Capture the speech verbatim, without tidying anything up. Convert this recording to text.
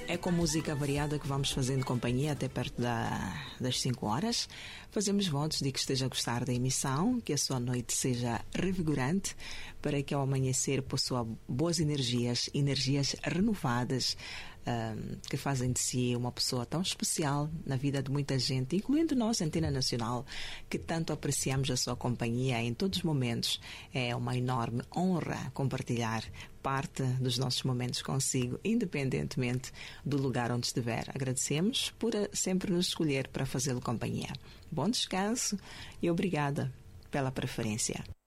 É com música variada que vamos fazendo companhia até perto da, das cinco horas. Fazemos votos de que esteja a gostar da emissão, que a sua noite seja revigorante, para que ao amanhecer possua boas energias, energias renovadas, um, que fazem de si uma pessoa tão especial na vida de muita gente, incluindo nós, Antena Nacional, que tanto apreciamos a sua companhia em todos os momentos. É uma enorme honra compartilhar parte dos nossos momentos consigo, independentemente do lugar onde estiver. Agradecemos por sempre nos escolher para fazê-lo companhia. Bom descanso e obrigada pela preferência.